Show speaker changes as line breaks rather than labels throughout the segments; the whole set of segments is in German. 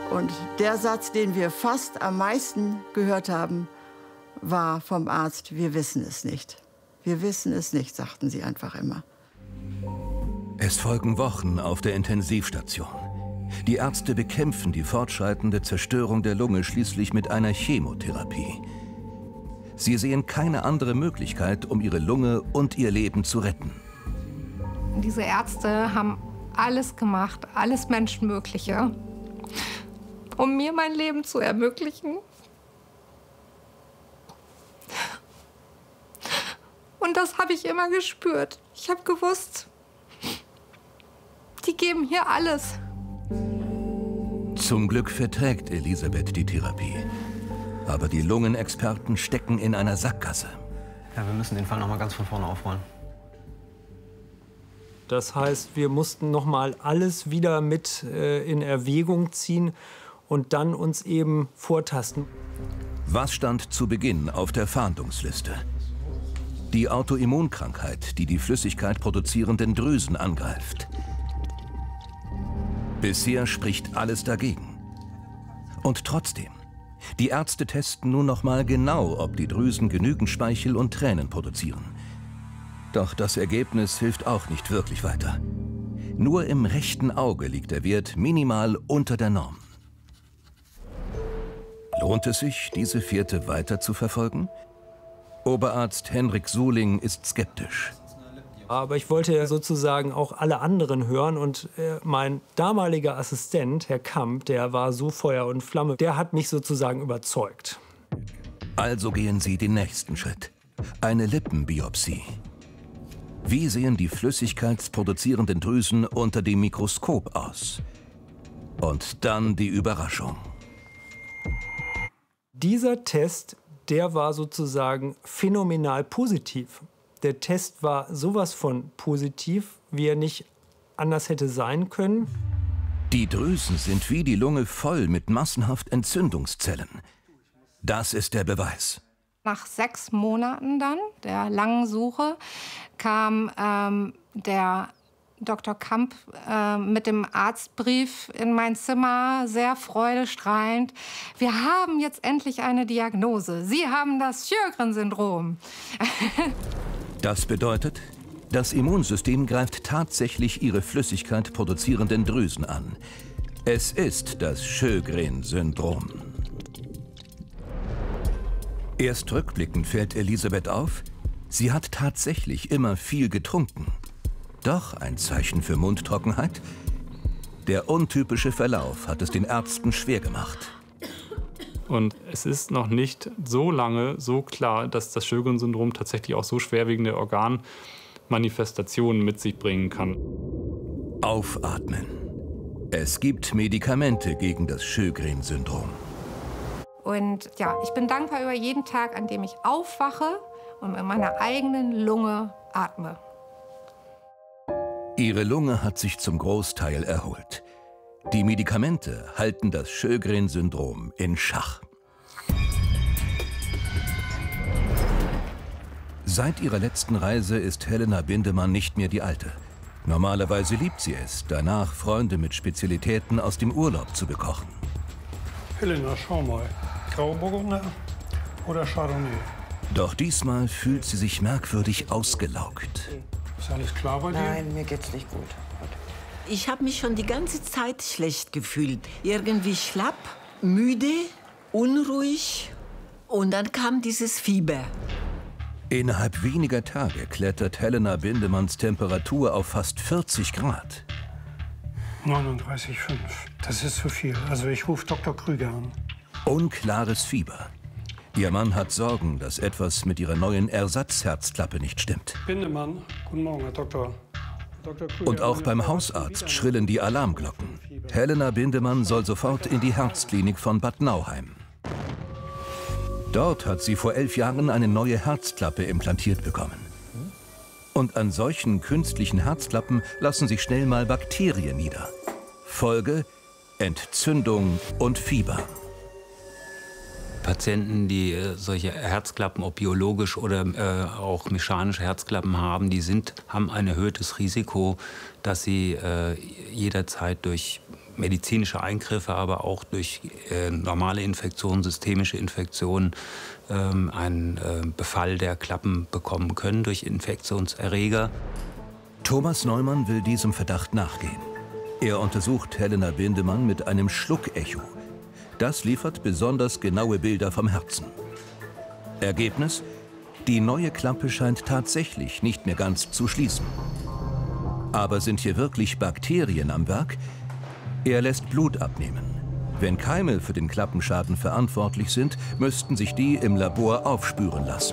Und der Satz, den wir fast am meisten gehört haben, war vom Arzt: Wir wissen es nicht. Wir wissen es nicht, sagten sie einfach immer.
Es folgen Wochen auf der Intensivstation. Die Ärzte bekämpfen die fortschreitende Zerstörung der Lunge schließlich mit einer Chemotherapie. Sie sehen keine andere Möglichkeit, um ihre Lunge und ihr Leben zu retten.
Diese Ärzte haben alles gemacht, alles Menschenmögliche, um mir mein Leben zu ermöglichen. Und das habe ich immer gespürt. Ich habe gewusst, die geben hier alles.
Zum Glück verträgt Elisabeth die Therapie. Aber die Lungenexperten stecken in einer Sackgasse.
Ja, wir müssen den Fall noch mal ganz von vorne aufrollen.
Das heißt, wir mussten noch mal alles wieder mit in Erwägung ziehen und dann uns eben vortasten.
Was stand zu Beginn auf der Fahndungsliste? Die Autoimmunkrankheit, die die Flüssigkeit produzierenden Drüsen angreift. Bisher spricht alles dagegen. Und trotzdem, die Ärzte testen nun noch mal genau, ob die Drüsen genügend Speichel und Tränen produzieren. Doch das Ergebnis hilft auch nicht wirklich weiter. Nur im rechten Auge liegt der Wert minimal unter der Norm. Lohnt es sich, diese Fährte weiter zu verfolgen? Oberarzt Henrik Suhling ist skeptisch.
Aber ich wollte sozusagen auch alle anderen hören. Und mein damaliger Assistent, Herr Kamp, der war so Feuer und Flamme, der hat mich sozusagen überzeugt.
Also gehen Sie den nächsten Schritt. Eine Lippenbiopsie. Wie sehen die flüssigkeitsproduzierenden Drüsen unter dem Mikroskop aus? Und dann die Überraschung.
Dieser Test, der war sozusagen phänomenal positiv. Der Test war sowas von positiv, wie er nicht anders hätte sein können.
Die Drüsen sind wie die Lunge voll mit massenhaft Entzündungszellen. Das ist der Beweis.
Nach 6 Monaten dann, der langen Suche, kam der Dr. Kamp mit dem Arztbrief in mein Zimmer, sehr freudestrahlend. Wir haben jetzt endlich eine Diagnose. Sie haben das Sjögren-Syndrom.
Das bedeutet, das Immunsystem greift tatsächlich ihre Flüssigkeit produzierenden Drüsen an. Es ist das Sjögren-Syndrom. Erst rückblickend fällt Elisabeth auf, sie hat tatsächlich immer viel getrunken. Doch ein Zeichen für Mundtrockenheit? Der untypische Verlauf hat es den Ärzten schwer gemacht.
Und es ist noch nicht so lange so klar, dass das Sjögren-Syndrom tatsächlich auch so schwerwiegende Organmanifestationen mit sich bringen kann.
Aufatmen. Es gibt Medikamente gegen das Sjögren-Syndrom.
Und ja, ich bin dankbar über jeden Tag, an dem ich aufwache und in meiner eigenen Lunge atme.
Ihre Lunge hat sich zum Großteil erholt. Die Medikamente halten das Sjögren-Syndrom in Schach. Seit ihrer letzten Reise ist Helena Bindemann nicht mehr die Alte. Normalerweise liebt sie es, danach Freunde mit Spezialitäten aus dem Urlaub zu bekochen.
Helena, schau mal. Grauburgunder oder Chardonnay?
Doch diesmal fühlt sie sich merkwürdig ausgelaugt.
Ist alles klar bei dir?
Nein, mir geht's nicht gut.
Ich habe mich schon die ganze Zeit schlecht gefühlt. Irgendwie schlapp, müde, unruhig. Und dann kam dieses Fieber.
Innerhalb weniger Tage klettert Helena Bindemanns Temperatur auf fast 40 Grad.
39,5. Das ist zu viel. Also ich rufe Dr. Krüger an.
Unklares Fieber. Ihr Mann hat Sorgen, dass etwas mit ihrer neuen Ersatzherzklappe nicht stimmt.
Bindemann, guten Morgen, Herr Doktor. Dr. Krüger,
Und auch beim Hausarzt schrillen die Alarmglocken. Helena Bindemann soll sofort in die Herzklinik von Bad Nauheim. Dort hat sie vor 11 Jahren eine neue Herzklappe implantiert bekommen. Und an solchen künstlichen Herzklappen lassen sich schnell mal Bakterien nieder. Folge: Entzündung und Fieber.
Patienten, die solche Herzklappen, ob biologisch oder auch mechanische Herzklappen haben, haben ein erhöhtes Risiko, dass sie jederzeit durch medizinische Eingriffe, aber auch durch normale Infektionen, systemische Infektionen einen Befall der Klappen bekommen können durch Infektionserreger.
Thomas Neumann will diesem Verdacht nachgehen. Er untersucht Helena Bindemann mit einem Schluckecho. Das liefert besonders genaue Bilder vom Herzen. Ergebnis? Die neue Klappe scheint tatsächlich nicht mehr ganz zu schließen. Aber sind hier wirklich Bakterien am Werk? Er lässt Blut abnehmen. Wenn Keime für den Klappenschaden verantwortlich sind, müssten sich die im Labor aufspüren lassen.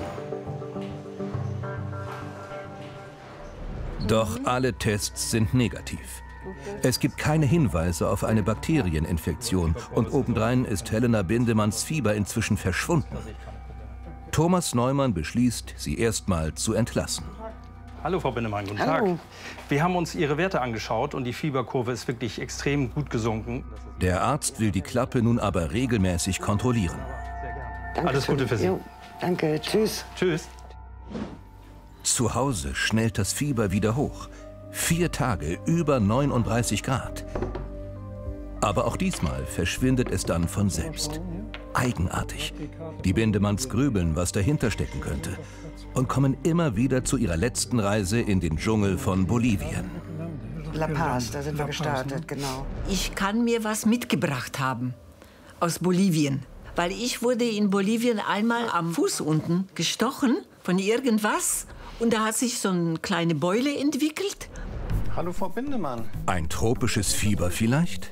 Doch alle Tests sind negativ. Es gibt keine Hinweise auf eine Bakterieninfektion und obendrein ist Helena Bindemanns Fieber inzwischen verschwunden. Thomas Neumann beschließt, sie erstmal zu entlassen.
Hallo Frau Bindemann, guten Tag. Wir haben uns Ihre Werte angeschaut und die Fieberkurve ist wirklich extrem gut gesunken.
Der Arzt will die Klappe nun aber regelmäßig kontrollieren.
Danke. Alles Gute für Sie.
Jo, danke, tschüss.
Tschüss.
Zu Hause schnellt das Fieber wieder hoch. 4 Tage über 39 Grad. Aber auch diesmal verschwindet es dann von selbst. Eigenartig. Die Bindemanns grübeln, was dahinter stecken könnte. Und kommen immer wieder zu ihrer letzten Reise in den Dschungel von Bolivien.
La Paz, da sind wir gestartet, genau.
Ich kann mir was mitgebracht haben aus Bolivien. Weil ich wurde in Bolivien einmal am Fuß unten gestochen von irgendwas. Und da hat sich so eine kleine Beule entwickelt.
Hallo Frau Bindemann.
Ein tropisches Fieber vielleicht?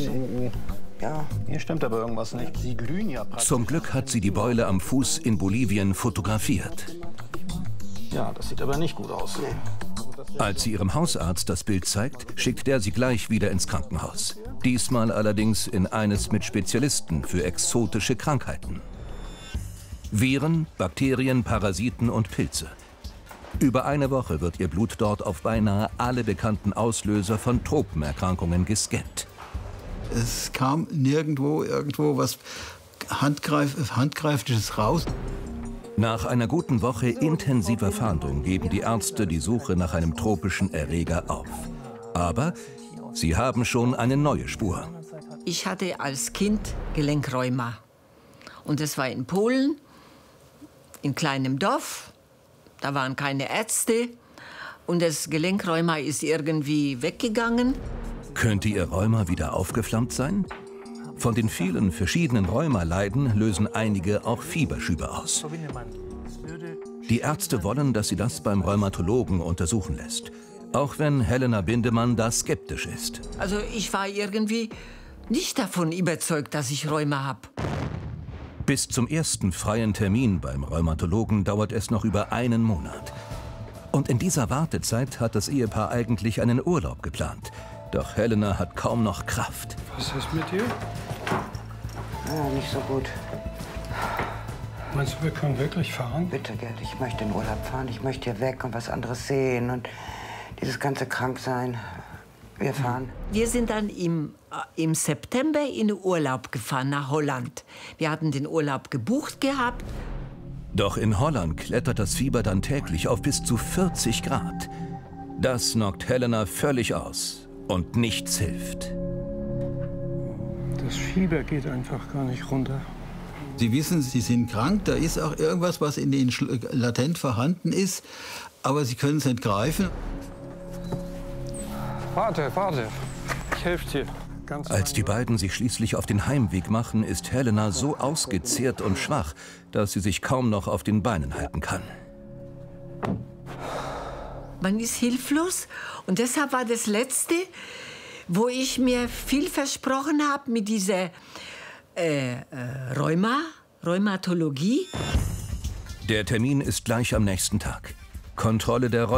Ja, hier stimmt aber irgendwas nicht. Sie glühen ja praktisch.
Zum Glück hat sie die Beule am Fuß in Bolivien fotografiert.
Ja, das sieht aber nicht gut aus.
Als sie ihrem Hausarzt das Bild zeigt, schickt der sie gleich wieder ins Krankenhaus. Diesmal allerdings in eines mit Spezialisten für exotische Krankheiten. Viren, Bakterien, Parasiten und Pilze. Über eine Woche wird ihr Blut dort auf beinahe alle bekannten Auslöser von Tropenerkrankungen gescannt.
Es kam nirgendwo irgendwo was Handgreifliches raus.
Nach einer guten Woche intensiver Fahndung geben die Ärzte die Suche nach einem tropischen Erreger auf. Aber sie haben schon eine neue Spur.
Ich hatte als Kind Gelenkrheuma. Und das war in Polen, in kleinem Dorf. Da waren keine Ärzte. Und das Gelenkrheuma ist irgendwie weggegangen.
Könnte ihr Rheuma wieder aufgeflammt sein? Von den vielen verschiedenen Rheumaleiden lösen einige auch Fieberschübe aus. Die Ärzte wollen, dass sie das beim Rheumatologen untersuchen lässt. Auch wenn Helena Bindemann da skeptisch ist.
Also ich war irgendwie nicht davon überzeugt, dass ich Rheuma habe.
Bis zum ersten freien Termin beim Rheumatologen dauert es noch über einen Monat. Und in dieser Wartezeit hat das Ehepaar eigentlich einen Urlaub geplant. Doch Helena hat kaum noch Kraft.
Was ist mit dir?
Ah, nicht so gut.
Meinst du, wir können wirklich fahren?
Bitte, Gerd, ich möchte in Urlaub fahren. Ich möchte hier weg und was anderes sehen. Und dieses ganze Kranksein. Wir fahren.
Wir sind dann im September in den Urlaub gefahren nach Holland. Wir hatten den Urlaub gebucht gehabt.
Doch in Holland klettert das Fieber dann täglich auf bis zu 40 Grad. Das knockt Helena völlig aus. Und nichts hilft.
Das Fieber geht einfach gar nicht runter.
Sie wissen, Sie sind krank, da ist auch irgendwas, was in Ihnen latent vorhanden ist, aber Sie können es nicht greifen.
Warte, ich helfe dir.
Als die beiden sich schließlich auf den Heimweg machen, ist Helena so ausgezehrt und schwach, dass sie sich kaum noch auf den Beinen halten kann.
Man ist hilflos und deshalb war das Letzte, wo ich mir viel versprochen habe mit dieser Rheumatologie.
Der Termin ist gleich am nächsten Tag. Kontrolle der